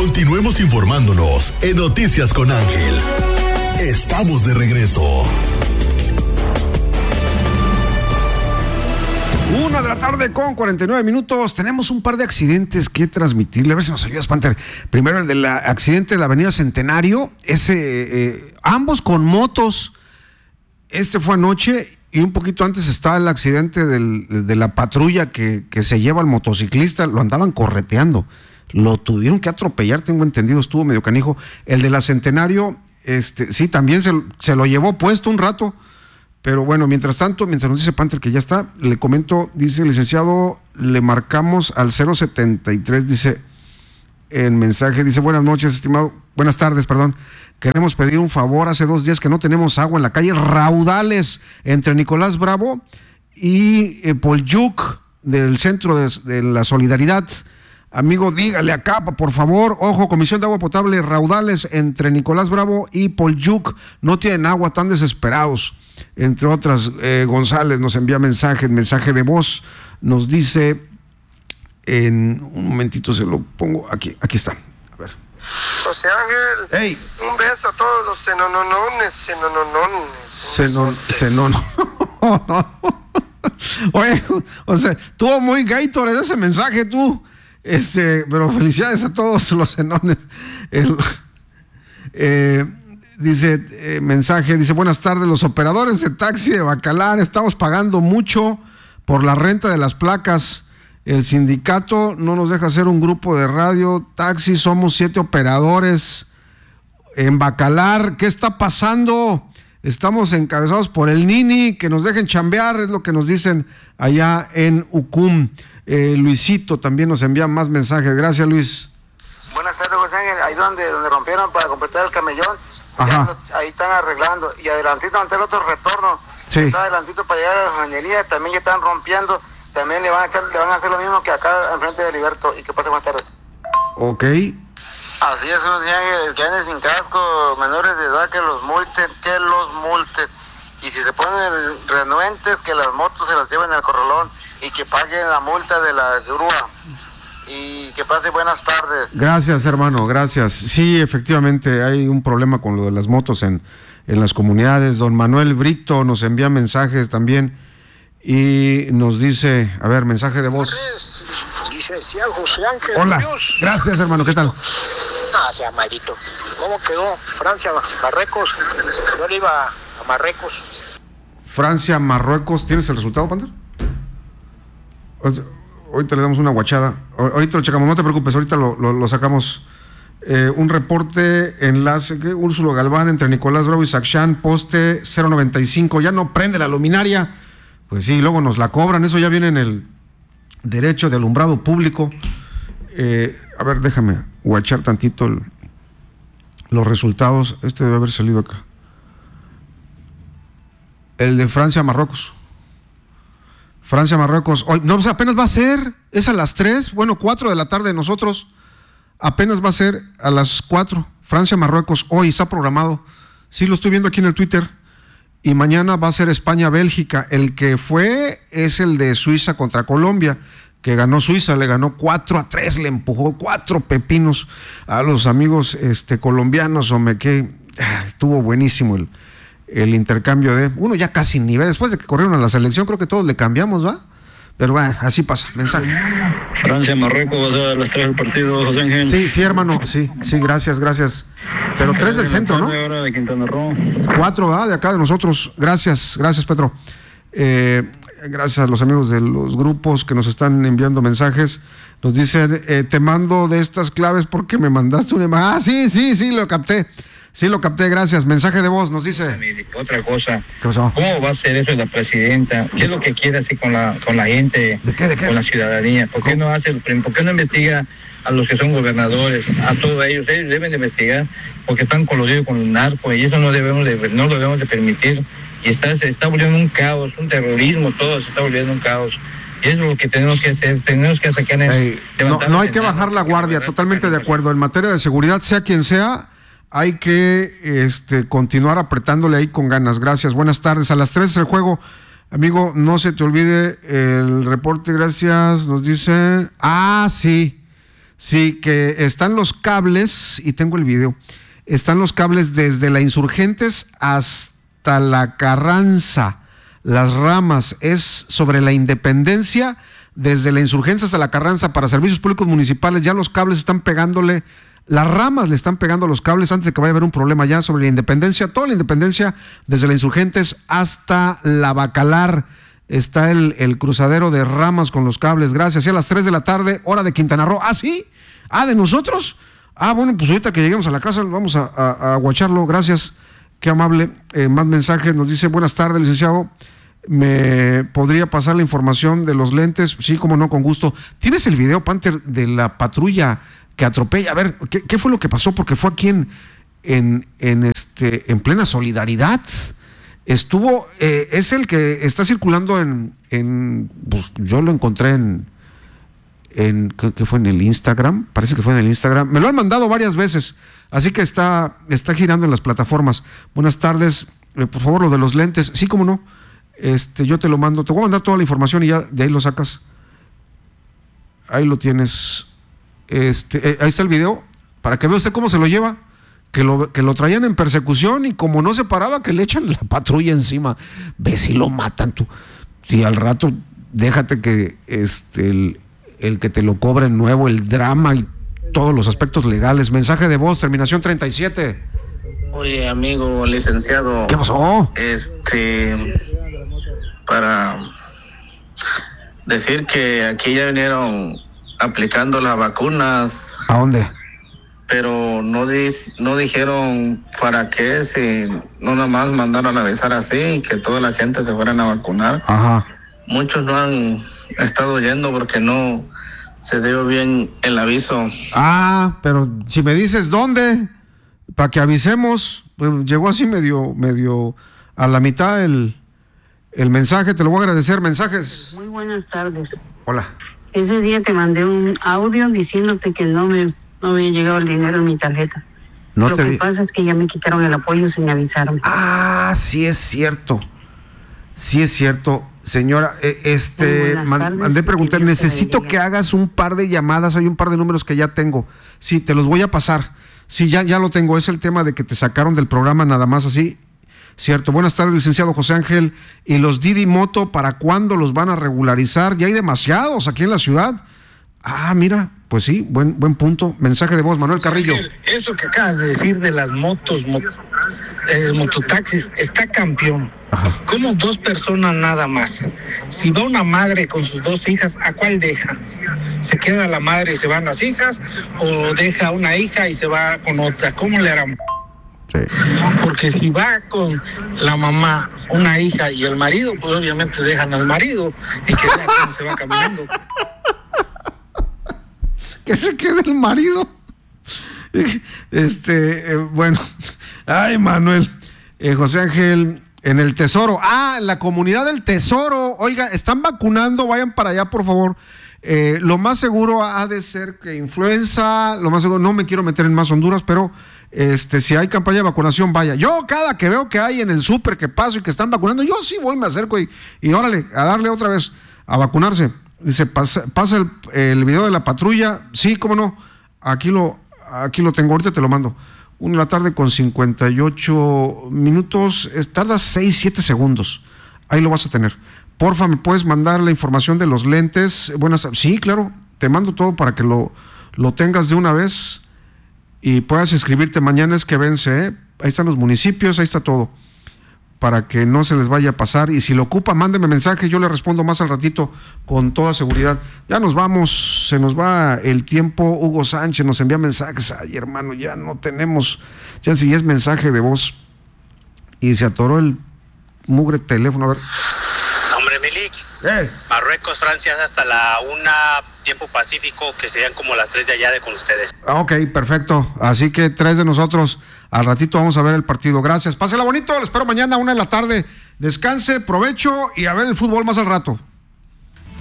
Continuemos informándonos en Noticias con Ángel. Estamos de regreso. 1:49 p.m. Tenemos un par de accidentes que transmitirle. A ver si nos ayudas, Panther. Primero, el del accidente de la avenida Centenario. Ambos con motos. Este fue anoche y un poquito antes estaba el accidente de la patrulla que se lleva al motociclista. Lo andaban correteando. Lo tuvieron que atropellar, tengo entendido. Estuvo medio canijo. El de la Centenario, sí, también se lo llevó puesto un rato. Pero bueno, mientras tanto, mientras nos dice Panther que ya está, le comento, dice el licenciado, le marcamos al 073, dice en mensaje, dice, buenas tardes, queremos pedir un favor, hace 2 días que no tenemos agua en la calle Raudales, entre Nicolás Bravo y Polyuk, del Centro de la Solidaridad. Amigo, dígale acá, por favor, ojo, Comisión de Agua Potable Raudales, entre Nicolás Bravo y Polyuk, no tienen agua, tan desesperados. Entre otras, González nos envía mensaje de voz, nos dice, en un momentito se lo pongo, aquí está, a ver. José Ángel, hey. Un beso a todos los xenonones. Oye, o sea, tuvo muy Gatorade ese mensaje tú, pero felicidades a todos los xenones. Dice, mensaje, dice, buenas tardes, los operadores de taxi de Bacalar estamos pagando mucho por la renta de las placas. El sindicato no nos deja hacer un grupo de radio, taxi, somos 7 operadores en Bacalar. ¿Qué está pasando? Estamos encabezados por el Nini, que nos dejen chambear, es lo que nos dicen allá en Ucum. Luisito también nos envía más mensajes. Gracias, Luis. Buenas tardes, José Ángel. Ahí donde rompieron para completar el camellón. Ajá. Ahí están arreglando. Y adelantito ante el otro retorno, sí, está adelantito para llegar a la ingeniería, también ya están rompiendo. También le van a hacer lo mismo que acá enfrente de Liberto. Y que pase buenas tardes. Ok. Así es, José Ángel. El que ande sin casco, menores de edad, que los multen. Y si se ponen renuentes, que las motos se las lleven al corralón y que paguen la multa de la grúa. Y que pase buenas tardes. Gracias, hermano, gracias. Sí, efectivamente hay un problema con lo de las motos en las comunidades. Don Manuel Brito nos envía mensajes también y nos dice, a ver, mensaje de voz. Licenciado José Ángel. Hola, Dios. Gracias, hermano, ¿qué tal? Sea maldito. ¿Cómo quedó Francia, Marruecos? Yo le iba a Marruecos. Francia, Marruecos, ¿tienes el resultado, Panther? Ahorita le damos una guachada. Ahorita lo checamos, no te preocupes, ahorita lo sacamos. Un reporte, enlace, Úrsulo Galván, entre Nicolás Bravo y Sacshan, poste 095. Ya no prende la luminaria. Pues sí, luego nos la cobran. Eso ya viene en el derecho de alumbrado público. A ver, déjame guachar tantito los resultados. Debe haber salido acá. El de Francia, Marruecos. Francia, Marruecos, hoy, no, apenas va a ser, es a las 3, 4 de la tarde nosotros, apenas va a ser a las 4, Francia, Marruecos, hoy está programado, sí lo estoy viendo aquí en el Twitter, y mañana va a ser España, Bélgica, el que fue es el de Suiza contra Colombia, que ganó Suiza, le ganó 4-3, le empujó 4 pepinos a los amigos colombianos, estuvo buenísimo el intercambio de uno ya casi ni ve, después de que corrieron a la selección, creo que todos le cambiamos, ¿va? Pero bueno, así pasa, mensaje. Francia, Marruecos, va a las 3 del partido, José Ángel. Sí, hermano, sí, gracias. Pero 3 del centro, ¿no? Ahora de Quintana Roo. 4, ¿verdad? De acá de nosotros. Gracias, Pedro. Gracias a los amigos de los grupos que nos están enviando mensajes. Nos dicen, te mando de estas claves porque me mandaste una... sí, lo capté. Sí, lo capté, gracias. Mensaje de voz, nos dice. Otra cosa. ¿Qué pasó? ¿Cómo va a ser eso la presidenta? ¿Qué es lo que quiere hacer con la gente? ¿De qué? Con la ciudadanía. ¿Por qué no investiga a los que son gobernadores, a todos ellos? Ellos deben de investigar porque están coludidos con el narco y eso no lo debemos de permitir. Y se está volviendo un caos, un terrorismo, todo se está volviendo un caos. Y eso es lo que tenemos que hacer, sacar no hay que bajar la guardia, totalmente de acuerdo. En materia de seguridad, sea quien sea, hay que continuar apretándole ahí con ganas. Gracias, buenas tardes. A las 3 es el juego. Amigo, no se te olvide el reporte, gracias. Nos dicen, sí. Sí, que están los cables, y tengo el video, están los cables desde la Insurgentes hasta la Carranza, Las Ramas, es sobre la Independencia, desde la Insurgencia hasta la Carranza para servicios públicos municipales. Ya los cables están pegándole, las ramas le están pegando los cables antes de que vaya a haber un problema ya sobre la Independencia, toda la Independencia, desde la Insurgentes hasta la Bacalar. Está el cruzadero de ramas con los cables. Gracias. Y a las 3 de la tarde, hora de Quintana Roo. ¿Ah, sí? ¿Ah, de nosotros? Ah, bueno, pues ahorita que lleguemos a la casa vamos a guacharlo. Gracias. Qué amable. Más mensajes. Nos dice, buenas tardes, licenciado. ¿Me podría pasar la información de los lentes? Sí, cómo no, con gusto. ¿Tienes el video, Panther, de la patrulla que atropella? A ver, ¿qué fue lo que pasó? Porque fue aquí en plena Solidaridad. Estuvo, es el que está circulando pues yo lo encontré ¿qué fue? En el Instagram, parece que fue en el Instagram, me lo han mandado varias veces, así que está girando en las plataformas. Buenas tardes, por favor, lo de los lentes, sí, cómo no, yo te lo mando, te voy a mandar toda la información y ya de ahí lo sacas, ahí lo tienes, ahí está el video, para que vea usted cómo se lo lleva. Que lo traían en persecución y como no se paraba, que le echan la patrulla encima. Ve si lo matan tú. Si al rato, déjate que el que te lo cobren nuevo, el drama y todos los aspectos legales. Mensaje de voz, terminación 37. Oye, amigo licenciado. ¿Qué pasó? Para decir que aquí ya vinieron aplicando las vacunas. ¿A dónde? Pero no dijeron para qué, si no nada más mandaron a avisar así, que toda la gente se fueran a vacunar. Ajá. Muchos no han estado yendo porque no se dio bien el aviso. Ah, pero si me dices dónde, para que avisemos, pues llegó así medio a la mitad el mensaje, te lo voy a agradecer. Mensajes. Muy buenas tardes. Hola. Ese día te mandé un audio diciéndote que no me había llegado el dinero en mi tarjeta. Lo que pasa es que ya me quitaron el apoyo sin avisarme. Ah, sí es cierto. Sí es cierto. Señora, mandé preguntar, necesito que hagas un par de llamadas, hay un par de números que ya tengo. Sí, te los voy a pasar. Sí, ya lo tengo. Es el tema de que te sacaron del programa nada más así. Cierto. Buenas tardes, licenciado José Ángel. ¿Y los Didi Moto para cuándo los van a regularizar? Ya hay demasiados aquí en la ciudad. Ah, mira, pues sí, buen punto. Mensaje de voz, Manuel Carrillo. Eso que acabas de decir de las motos, mototaxis, está campeón. Ajá. ¿Cómo 2 personas nada más? Si va una madre con sus 2 hijas, ¿a cuál deja? ¿Se queda la madre y se van las hijas? ¿O deja una hija y se va con otra? ¿Cómo le harán? Sí. Porque si va con la mamá, una hija y el marido, pues obviamente dejan al marido y que vea cómo se va caminando. Que se quede el marido. Bueno, ay, Manuel, José Ángel, en el Tesoro, en la comunidad del Tesoro, oiga, están vacunando, vayan para allá, por favor. Lo más seguro ha de ser que influenza, lo más seguro, no me quiero meter en más Honduras, pero si hay campaña de vacunación, vaya. Yo cada que veo que hay en el súper que paso y que están vacunando, yo sí voy, me acerco y órale, a darle otra vez a vacunarse. Dice, pasa el video de la patrulla. Sí, cómo no. Aquí lo tengo, ahorita te lo mando. 1:00 con 58 minutos. Tarda 6-7 segundos. Ahí lo vas a tener. Porfa, ¿me puedes mandar la información de los lentes? Sí, claro. Te mando todo para que lo tengas de una vez y puedas inscribirte. Mañana es que vence, ¿eh? Ahí están los municipios, ahí está todo, para que no se les vaya a pasar. Y si lo ocupa, mándeme mensaje, yo le respondo más al ratito con toda seguridad. Ya nos vamos, se nos va el tiempo. Hugo Sánchez nos envía mensajes. Ay, hermano, ya no tenemos, ya si es mensaje de voz. Y se atoró el mugre teléfono, a ver. Hombre, Milik. Marruecos, Francia, hasta la 1 tiempo pacífico, que serían como las 3 de allá de con ustedes. Ok, perfecto. Así que 3 de nosotros. Al ratito vamos a ver el partido. Gracias. Pásela bonito. Les espero mañana 1:00 PM. Descanse, provecho y a ver el fútbol más al rato.